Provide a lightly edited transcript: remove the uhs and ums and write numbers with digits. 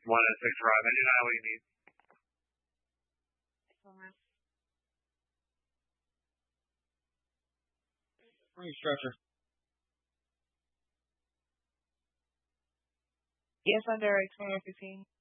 1 and 6 Robin. You know what you need. Bring stretcher. Yes, under 2115.